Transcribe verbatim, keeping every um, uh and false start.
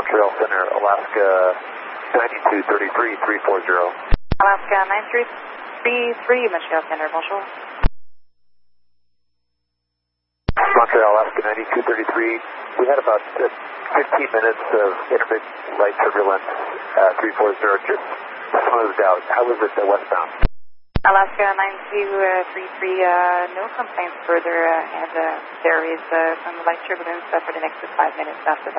Montreal Center, Alaska ninety-two thirty-three, three four zero. Alaska nine three three three, Montreal Center, bonjour. Montreal, Alaska ninety-two thirty-three. We had about uh, fifteen minutes of intermittent light turbulence, uh, three four zero, just smoothed out. How was it uh, westbound? Alaska nine two three three, uh, no complaints further, uh, and uh, there is uh, some light turbulence uh, for the next five minutes after that.